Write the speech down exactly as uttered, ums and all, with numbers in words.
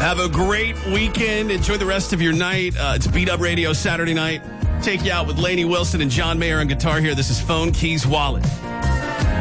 Have a great weekend. Enjoy the rest of your night. Uh, it's Beat Up Radio Saturday night. Take you out with Lainey Wilson and John Mayer on guitar here. This is Phone Keys Wallet.